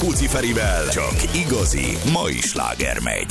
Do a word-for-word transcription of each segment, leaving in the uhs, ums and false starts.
Puci Ferivel csak igazi mai sláger megy.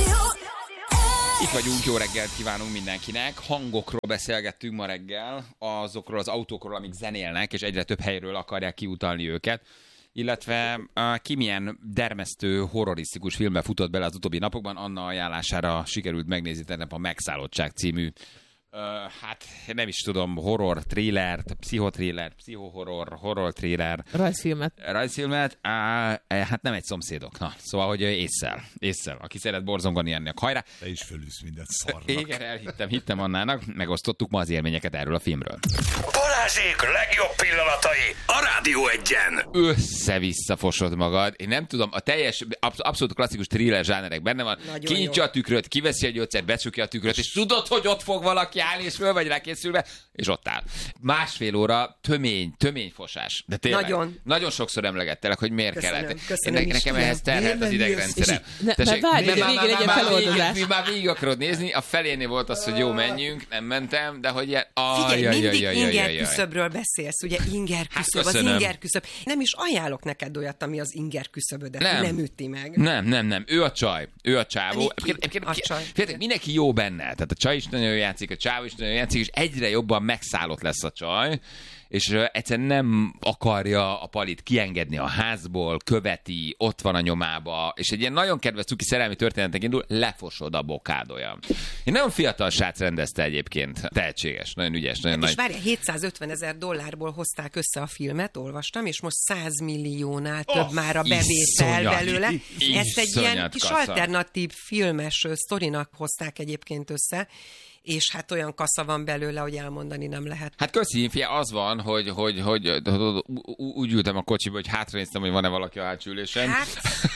Itt vagyunk, jó reggelt kívánunk mindenkinek. Hangokról beszélgettünk ma reggel, azokról az autókról, amik zenélnek, és egyre több helyről akarják kiutalni őket. Illetve uh, ki milyen dermesztő, horrorisztikus filmbe futott bele az utóbbi napokban, Anna ajánlására sikerült megnézni tegnap a Megszállottság című, uh, hát nem is tudom, horror thrillert, pszichotrillert, pszichohorror, horror thriller. Rajzfilmet. Rajzfilmet, uh, hát nem egy szomszédok. Na, szóval, hogy ésszel, ésszel, aki szeret borzongani ennek. Hajrá! Te is fölülsz mindent szarnak. Igen, elhittem, hittem Annának, megosztottuk ma az élményeket erről a filmről. Balázsék legjobb pillanatai a Rádió Egyen. Össze-vissza fosod magad. Én nem tudom, a teljes, absz- abszolút klasszikus thriller zsánerek benne van. Kinyitja a tükröt, kiveszi a gyógyszert, becsukja a tükröt, és tudod, hogy ott fog valaki állni, és föl vagy rá készülve, és ott áll. Másfél óra tömény, töményfosás. De tényleg, nagyon. Nagyon sokszor emlegettelek, hogy miért Köszönöm, kellett. köszönöm Én, nekem ehhez terhelt az idegrendszerem. Mert várj, hogy a végén legyen feloldozás. Már végig akarod nézni, a felénél volt az, hogy jó, menjünk, nem mentem, de hogy ilyen... Figyelj, mindig inger küszöbről beszélsz, ugye inger küszöb, az inger küszöb. Nem is ajánlok neked olyat, ami az inger küszöbödet nem, nem üti meg. Nem, nem, nem. Ő a csaj. Ő a csávó. A csaj. Féltek, mindenki jó benne. Tehát a csaj is nagyon jól játszik, a csávó is nagyon jól játszik, és egyre jobban megszállott lesz a csaj, és uh, egyszerűen nem akarja a Palit kiengedni a házból, követi, ott van a nyomába, és egy ilyen nagyon kedves cuki szerelmi történetnek indul, lefosod a bokádoja. Egy nagyon fiatal srác rendezte egyébként. Tehetséges, nagyon ügyes, nagyon hát nagy. És várjál, hétszázötven ezer dollárból hozták össze a filmet, olvastam, és most száz milliónál több oh, már a bevétel belőle. Ezt egy ilyen kis kasza. alternatív filmes sztorinak hozták egyébként össze, és hát olyan kasza van belőle, hogy elmondani nem lehet. Hát köszi, fia, az van, hogy, hogy, hogy, hogy úgy ültem a kocsiba, hogy hátranéztem, hogy van-e valaki a hátsó ülésen. Hát...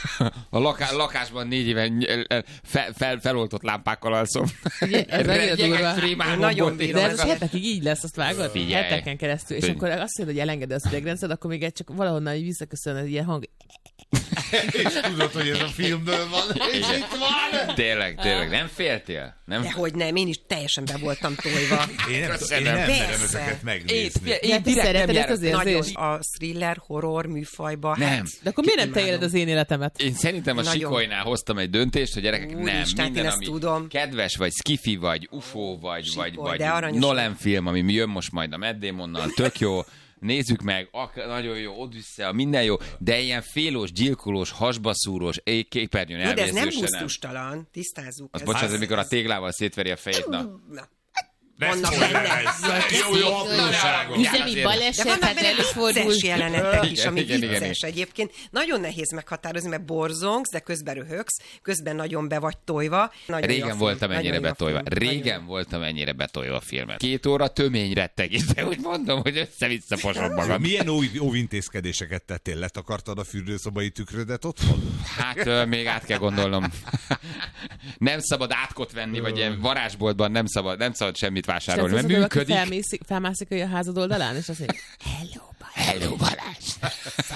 A laká, lakásban négy éven fel, fel, feloltott lámpákkal alszom. Ugye, ez nagyon durva. Nagyon de ez az hetekig így lesz, azt vágod? Figyelj. Heteken keresztül. És akkor azt mondod, hogy elengeded az idegrendszert, akkor még egy csak valahonnan visszaköszön az ilyen hang. És tudod, hogy ez a filmből van, és itt van. Tényleg, tényleg. Nem féltél? Nem? Dehogy nem, én is teljesen be voltam tojva. Én nem, én nem merem ezeket megnézni. Én, én direkt szereted nem ezt az járok. érzést? Nagyon a thriller, horror műfajba. Nem. Hát, De akkor miért nem te éled az én életemet? Én szerintem a Nagyon. Sikolynál hoztam egy döntést, hogy gyerekek, Úr nem, Isten, minden, én ezt ami tudom. kedves, vagy skifi, vagy ufó, vagy, Sikoly, vagy, de vagy aranyos. Nolan film, ami jön most majd a Matt Damonnal, tök jó. Nézzük meg, ak- nagyon jó, Odyssea, minden jó, de ilyen félós, gyilkolós, hasbaszúrós, képernyőn jó, de ez nem elvérzőse gusztustalan, tisztázzuk. Az ez bocsánat, az, amikor a ez- téglával szétveri a fejét, na. Na. Vannak benne. Jó, jó apróságok. Üzemi De baleset, vannak hát benne előfordul. vicces jelenetek is, ami Igen, igen, vicces igen. egyébként. Nagyon nehéz meghatározni, mert borzongsz, de közben röhögsz, közben nagyon be vagy tojva. Nagyon jó a Régen film, voltam nagyon ennyire jó a betolva. film, nagyon Régen jó. voltam ennyire betolva a filmet. Két óra tömény rettegés, de úgy mondom, hogy össze-vissza fosod magad. Milyen óv, óvintézkedéseket tettél? Letakartad a fürdőszobai tükrödet otthon? Hát ö, még át kell gondolnom. Nem szabad átkot venni, vagy ilyen varázsboltban nem szabad, nem szabad semmit vásárolni, mert működik. Felmászik, felmászik a házad oldalán, és azt mondja, hello, Balázs. Hello, Balázs!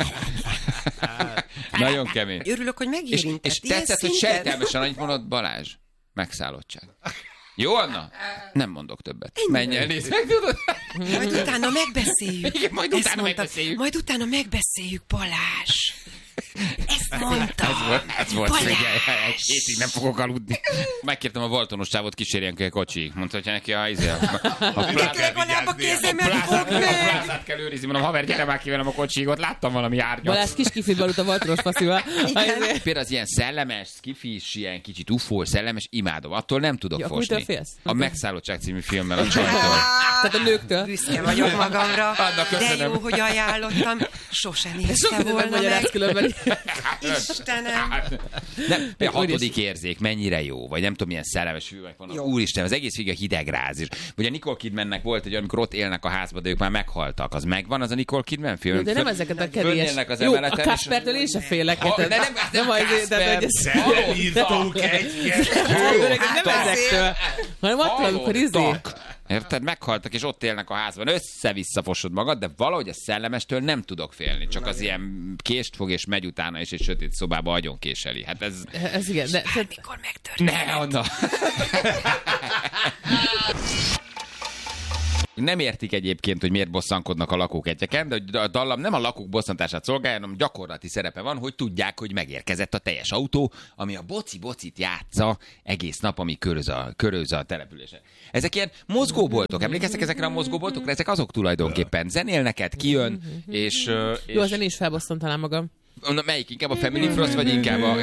Nagyon kemény. Örülök, hogy És, megérintett. és Ilyen tetszett, hogy szinten? sejtelmesen annyit mondod, Balázs, megszállottság. Jó, Anna? Nem mondok többet. Menj el, nézd meg, tudod? Majd utána megbeszéljük. Igen, majd Ezt utána mondtam. megbeszéljük. Majd utána megbeszéljük, Balázs. Ezt mondta. Ez volt, ez volt, Balázs. figyelj, egy hétig nem fogok aludni. Megkértem a Valtonos csávot, kísérjen ki a kocsig. Mondta, hogy neki a, izé, a, a, Itt legalább a kézemet plázát, fog a meg. plázát kell őrizni. Mondom, haver, gyere már ki velem a kocsig, ott láttam valami árnyat. Balázs kis kifit aludt a Valtonos passzival. Például az ilyen szellemes, skifis, ilyen kicsit ufó, szellemes, imádom. Attól nem tudok Ja, fosni. mitől félsz? A Megszállottság című filmmel a csajtól. Tehát a nőktől. Büszke vagyok magamra. Anna, De köszönöm. jó, hogy ajánlottam. Sose nézte Sok volna megmagyarázz meg. különben. Istenem. Nem, a hatodik érzék mennyire jó, vagy nem tudom, milyen szellemes filmek vannak. Jó. Úristen, az egész végig a hidegráz is. Vagy a Nicole Kidmannek volt egy, amikor ott élnek a házba, de ők már meghaltak. Az megvan, az a Nicole Kidman film? De nem ezeket a kedélyes. Fönnélnek az Jó, a emeleten, és- Kaspertől én se félek. Ha, hát de ez- nem, nem, nem az, de Kasper. hogy ez... Felírtók egy-kettő. Öreg, nem ezektől, hanem attól, amikor izé. Hallottak. Érted? Meghaltak, és ott élnek a házban. Össze-vissza fosod magad, de valahogy a szellemestől nem tudok félni. Csak az ilyen kést fog, és megy utána, és egy sötét szobába agyon késeli. Hát ez... Ez igen, de... Mikor megtörtént? Ne, Anna! Nem értik egyébként, hogy miért bosszankodnak a lakók egyeken, de a dallam nem a lakók bosszantását szolgálja, hanem gyakorlati szerepe van, hogy tudják, hogy megérkezett a teljes autó, ami a boci-bocit játsza egész nap, ami köröz a, köröz a települése. Ezek ilyen mozgóboltok. Emlékeztek ezekre a mozgóboltokra? Ezek azok tulajdonképpen. Zenélneket, kijön, és... és... Jó, a zenén is felbosszant talán magam. Na, melyik? Inkább a Family Frost, vagy inkább a...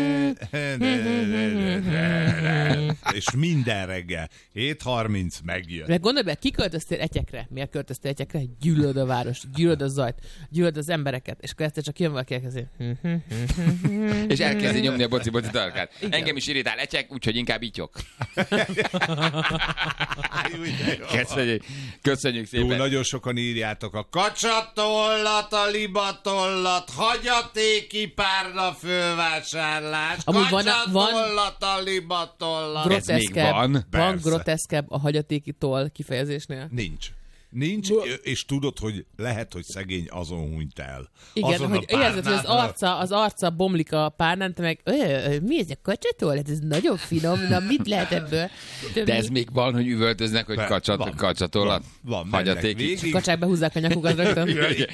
És minden reggel. hét harminc megjön. Meg gondolj be, ki költöztél Etyekre? Miért költöztél Etyekre? Gyűlöd a város, gyűlöd a zajt, gyűlöd az embereket, és akkor egyszer csak jön valaki elkezdi. És elkezdi nyomni a boci-boci tarkát. Engem is irritál Etyek, úgyhogy inkább ítyok. Köszönjük, köszönjük szépen. Jó, nagyon sokan írjátok a kacsatollat, a libatollat, hagyatéki párna fölvásárlás, kacsatollat, a libatollat. Groteszkebb, van. van groteszkebb a hagyatéki toll kifejezésnél. Nincs. Nincs, és tudod, hogy lehet, hogy szegény azon hunyt el. Igen, azon hogy érzed, hogy az arca, az arca bomlik a párnán, te meg, mi ez a kacsatól? Ez nagyon finom, na mit lehet ebből? De, De ez még van, hogy üvöltöznek, hogy kacsat, van, kacsatolat, van, van, hagyatéki. A kacsák behúzzák a nyakukat rögtön.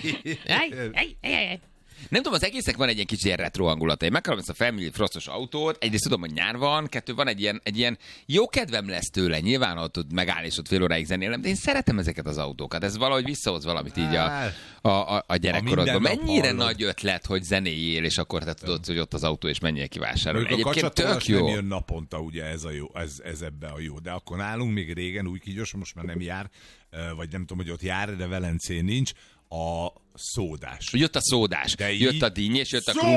Nem tudom, az egésznek van egy ilyen kicsi ilyen retro hangulata. Én megkapom ezt a Family Frostos autót, egyrészt tudom, hogy nyár van, kettő van egy ilyen, egy ilyen jó kedvem lesz tőle, nyilván ott tud megállni, és ott fél óráig zenélem, de én szeretem ezeket az autókat. Ez valahogy visszahoz valamit így a, a, a, a gyerekkorodban. Mennyire hallod. Nagy ötlet, hogy zenéljél, és akkor te tudod, hogy ott az autó, és menjél kivásárolni. Egyébként tök jó. Nem jön naponta, ugye ez, a jó, ez, ez ebbe a jó. De akkor nálunk még régen új kígyos, most már nem jár, vagy nem tudom, hogy ott jár, de Velencén nincs, a szódás. Jött a szódás, de jött így... a dinnyés, jött a krumpli.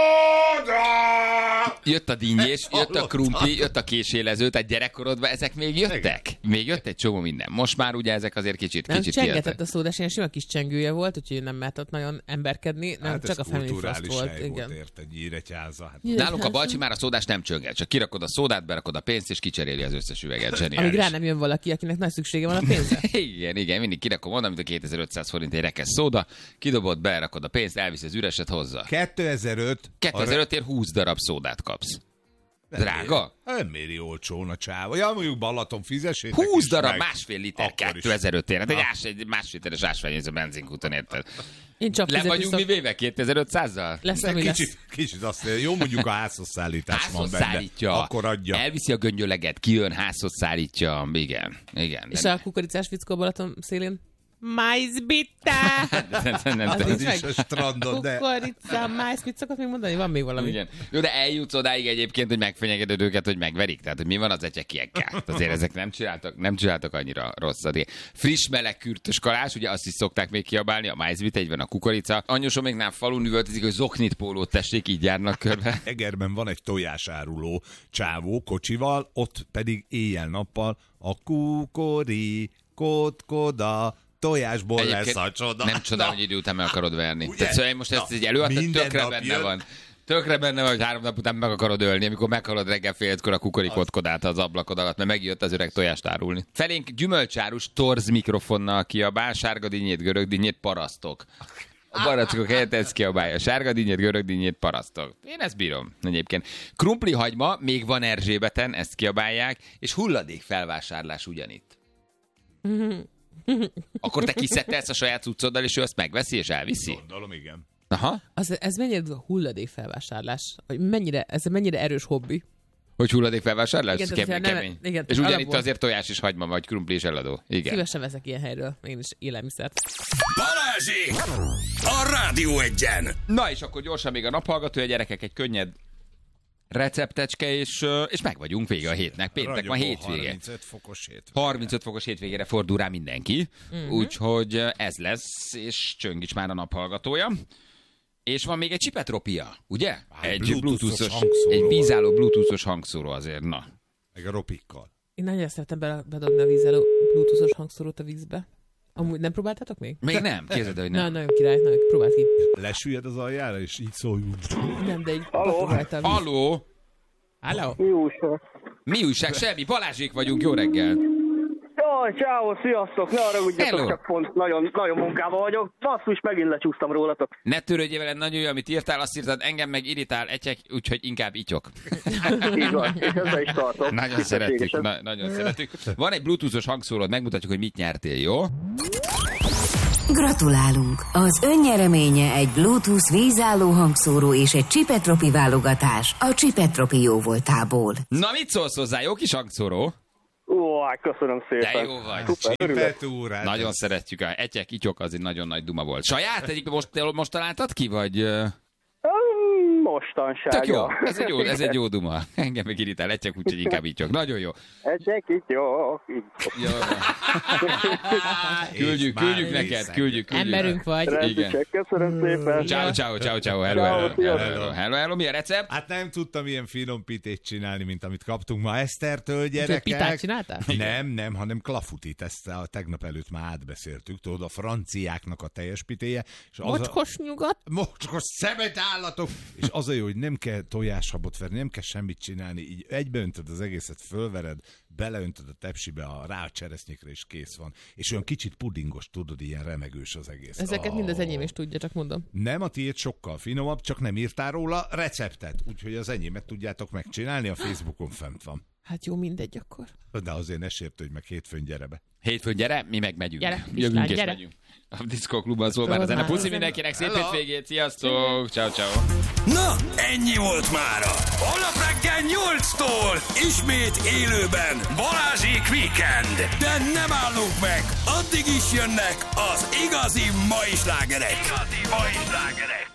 Jött a dinnyés, jött a krumpli, jött a késélező, tehát gyerekkorodban ezek még jöttek. Még jött egy csomó minden. Most már ugye ezek azért kicsit nem, kicsit csengetett kijöttek. a szódás, ilyen sima kis csengője volt, úgyhogy nem mehetett nagyon emberkedni, nem hát csak a Family Frost volt. Igen. volt érte, Nyíregyháza. Hát. Nálunk a Balcsi már a szódás nem csönget, csak kirakod a szódát, berakod a pénzt, és kicseréli az összes üveget. Zseniális. Amíg rá nem jön valaki, akinek nagy szüksége van a pénzre. Igen, igen, mindig kirakom oda, mint a kétezer-ötszáz forint egy rekesz szóda, kidobod, berakod a pénzt, elviszi az üreset hozzá. kétezer-öt kétezer-ötért húsz darab szódát kapsz. Drága? Nem méri olcsón a csáva. Ja, mondjuk Balaton fizessétek. húsz darab, másfél liter, Akkor kétezer-ötért. Hát egy, ás, egy másfél literes ásványvíz a benzinkúton, érted? Én csak Le vagyunk mi véve kétezer-ötszázzal? Lesz, De ami kicsit, lesz. kicsit azt jó, mondjuk a házhoz szállítás van Házhoz benne. szállítja. Akkor adja. Elviszi a göngyöleget, kijön, házhoz szállítja. Igen, igen. És a kukoricás fickó Balaton szélén? Májzbitta! nem, nem, Az nem. nincs is meg. a strandon, de... Kukorica, májz, mit szokott még mondani? Van még valami. Igen. Jó, de eljutsz odáig egyébként, hogy megfenyegeted őket, hogy megverik. Tehát, hogy mi van az etyekiekkel. Azért ezek nem csináltak, nem csináltak annyira rosszat. Friss, meleg, kürtös kalás, ugye azt is szokták még kiabálni, a májzbit, egyben a kukorica. Anyósom még nem falun üvöltözik, hogy zoknit pólót tessék, így járnak körbe. Egerben van egy tojásáruló csávó kocsival, ott pedig éjjel-nappal a kukori, kotkoda, tojásból Egyébként lesz a csoda. Nem csoda, hogy idő után meg akarod verni. Ugye? Tehát szóval én most ezt Na, egy előadtam, minden tökre nap benne jön. van. Tökre benne van, hogy három nap után meg akarod ölni, amikor meghalod reggel fél ötkor a kukorikotkodát az ablakod alatt, mert megjött az öreg tojást árulni. Felénk gyümölcsárus torz mikrofonnal kiabál, sárga dinnyét, görög dinnyét, parasztok. A barackok helyett ez kiabálja. Sárga dinnyét, görög dinnyét, parasztok. Én ezt bírom egyébként. Krumpli hagyma, még van Erzsébeten, ezt kiabálják, és hulladék felvásárlás ugyanitt. Akkor te kiszedtelsz a saját cuccoddal, és ő azt megveszi, és elviszi? Gondolom, igen. Aha. Az, ez mennyire hulladékfelvásárlás? Hogy mennyire, ez mennyire erős hobbi? Hogy hulladékfelvásárlás? Igen, Kemény, tehát, nem- kemény. igen, És tehát ugyanitt alapból- azért tojás és hagyma, vagy krumpli és eladó. Igen. Szívesen veszek ilyen helyről, én is élelmiszert. Balázsék! A Rádió Egyen! Na és akkor gyorsan még a naphallgató, a gyerekek, egy könnyed receptecske, és, ö, és meg vagyunk vége a hétnek. Péntek van, Ragyogó hétvége. harmincöt fokos hétvége. harmincöt fokos hétvégére fordul rá mindenki, uh-huh. Úgyhogy ez lesz, és Csöngics már a naphallgatója. És van még egy csipetropia, ugye? Hát, egy bluetoothos bluetoothos, hangszóró. egy vízálló bluetoothos hangszóró azért, na. Meg a ropikkal. Én nagyon szeretem be- bedobni a vízzelő bluetoothos hangszórót a vízbe. Amúgy nem próbáltátok még? Még nem, képzeld, hogy Na, nem. nagyon király, nagyon próbáld ki. Lesüllyed az aljára, és így szól. Nem, de így patog rajta a víz. Halló! Halló? Mi újság? Mi újság? Semmi, Balázsék vagyunk, jó reggel! Ja, Jaj, ciao, sziasztok, ne haragudjatok, Hello. csak pont nagyon, nagyon munkában vagyok. Basszus, megint lecsúsztam rólatok. Ne törődjél veled, nagyon jó, amit írtál, azt írtad, engem meg irritál, egyek, úgyhogy inkább ityok. Így van, és ezzel is tartom. Nagyon szeretjük, Tisztességesen. na, nagyon szeretjük. Van egy bluetoothos hangszóród, megmutatjuk, hogy mit nyertél, jó? Gratulálunk! Az önnyereménye egy Bluetooth vízálló hangszóró és egy Csipetropi válogatás a Csipetropi jóvoltából. Na, mit szólsz hozzá, jó kis hangszóró? Ó, hát köszönöm szépen. De jó vagy. Szuper, örülök. Csipetúrát. Nagyon szeretjük. A egyek, ityok, az egy nagyon nagy duma volt. Saját? Egyik most, most találtad ki, vagy... ö, Üm, Mostanság. Tök jó. Ez egy jó, ez egy jó duma. Engem meg irritál egyek, úgyhogy inkább ityok. Nagyon jó. Egyek itt jó. Jó. Küldjük, küldjük neked, küldjük, küldjük. Emberünk vagy. Rendben, köszönöm szépen. Ciao, ciao, ciao, ciao. Hello, Ciao, hello, hello, sziasztok. hello, hello, hello. Mi a recept? Hát nem tudtam ilyen finom pitét csinálni, mint amit kaptunk ma Esztertől, gyerekek. pitát csináltál? Nem, nem, hanem klafutit. Ezt a tegnap előtt már átbeszéltük. Tudod, a franciáknak a teljes pitéje. És az a... Mocskos nyugat. Mocskos szemet állatok! És az a jó, hogy nem kell tojáshabot verni, nem kell semmit csinálni, így egybeöntöd az egészet, fölvered, beleöntöd a tepsibe, a rá a cseresznyékre, és kész van. És olyan kicsit pudingos, tudod, ilyen remegős az egész. Ezeket Oh. mind az enyém is tudja, csak mondom. Nem, a tiéd sokkal finomabb, csak nem írtál róla receptet, úgyhogy az enyémet tudjátok megcsinálni, a Facebookon fent van. Hát jó, mindegy akkor. De azért ne sértődj meg, hétfőn gyere be. Hétfőn gyere, mi meg megyünk. Gyere, Jövünk kislány, és gyere. megyünk. A Disco Klubban szól már a zene. Puszi mindenkinek, szép hétvégét, sziasztok! Ciao, ciao! Na, ennyi volt mára. Holnap reggel nyolctól ismét élőben Balázsék Weekend. De nem állunk meg, addig is jönnek az igazi mai slágerek. Igazi mai slágerek.